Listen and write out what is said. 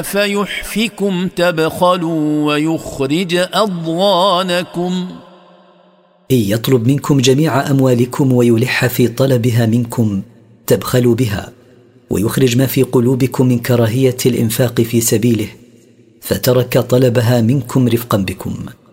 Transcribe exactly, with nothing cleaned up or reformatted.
فيحفكم تبخلوا ويخرج أضغانكم. إن يطلب منكم جميع أموالكم ويلح في طلبها منكم تبخلوا بها، ويخرج ما في قلوبكم من كراهية الإنفاق في سبيله فترك طلبها منكم رفقا بكم.